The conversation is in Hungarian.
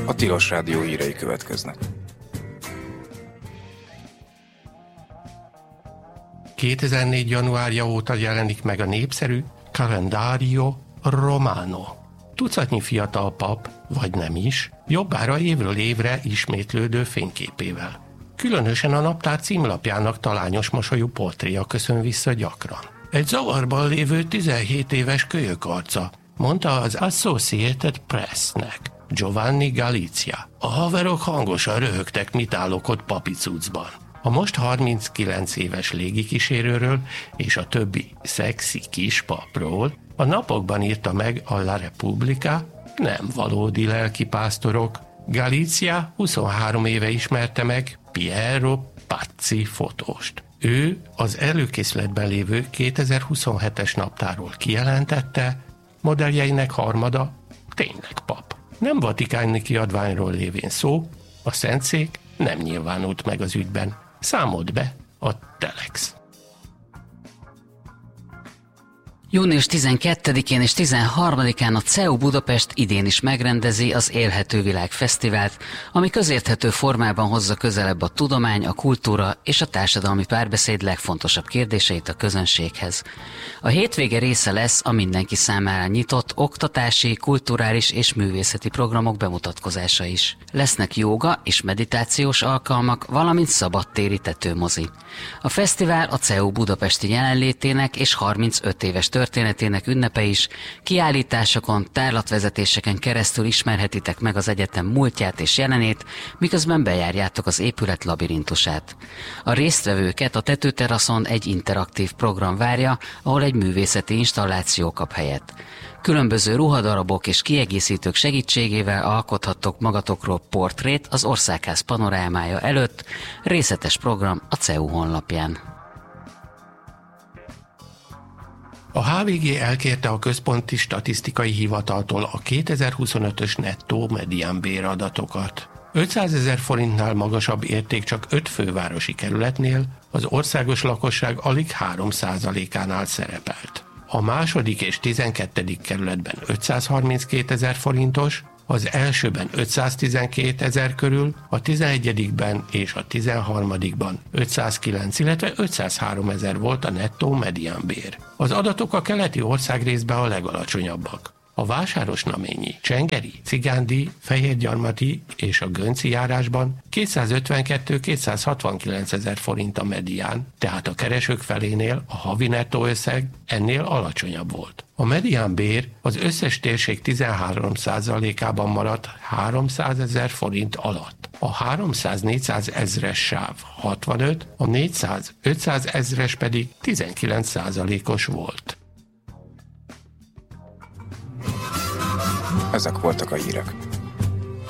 A Tilos Rádió hírei következnek. 2004. januárja óta jelenik meg a népszerű Calendario Romano. Tucatnyi fiatal pap, vagy nem is, jobbára évről évre ismétlődő fényképével. Különösen a naptár címlapjának talányos mosolyú portréja köszön vissza gyakran. Egy zavarban lévő 17 éves kölyök arca, mondta az Associated Pressnek Giovanni Galizia. A haverok hangosan röhögtek, mit állok ott papicucban. A most 39 éves légikísérőről és a többi szexi kispapról a napokban írta meg a La Repubblica, nem valódi lelkipásztorok. Galizia 23 éve ismerte meg Piero Pazzi fotóst. Ő az előkészületben lévő 2027-es naptárról kijelentette, modelljeinek harmada tényleg pap. Nem vatikáni kiadványról lévén szó, a Szentszék nem nyilvánult meg az ügyben. Számolt be a Telex. Június 12-én és 13-án a CEU Budapest idén is megrendezi az Élhető Világ Fesztivált, ami közérthető formában hozza közelebb a tudomány, a kultúra és a társadalmi párbeszéd legfontosabb kérdéseit a közönséghez. A hétvége része lesz a mindenki számára nyitott oktatási, kulturális és művészeti programok bemutatkozása is. Lesznek jóga és meditációs alkalmak, valamint szabadtéri tetőmozi. A fesztivál a CEU budapesti jelenlétének és 35 éves történetének ünnepe is, kiállításokon, tárlatvezetéseken keresztül ismerhetitek meg az egyetem múltját és jelenét, miközben bejárjátok az épület labirintusát. A résztvevőket a tetőteraszon egy interaktív program várja, ahol egy művészeti installáció kap helyet. Különböző ruhadarabok és kiegészítők segítségével alkothattok magatokról portrét az Országház panorámája előtt, részletes program a CEU honlapján. A HVG elkérte a Központi Statisztikai Hivataltól a 2025-ös nettó mediánbéradatokat. 500 000 forintnál magasabb érték csak 5 fővárosi kerületnél, az országos lakosság alig 3%-ánál szerepelt. A második és 12. kerületben 532 000 forintos, az elsőben 512 000 körül, a 11-ben és a 13-ban 509, illetve 503 000 volt a nettó mediánbér. Az adatok a keleti országrészben a legalacsonyabbak. A Vásárosnaményi, Csengeri, Cigándi, Fehérgyarmati és a Gönci járásban 252-269 000 forint a medián, tehát a keresők felénél a havi nettó összeg ennél alacsonyabb volt. A mediánbér az összes térség 13%-ában maradt 300 000 forint alatt. A 300-400 ezres sáv 65, a 400-500 ezres pedig 19%-os volt. Ezek voltak a hírek.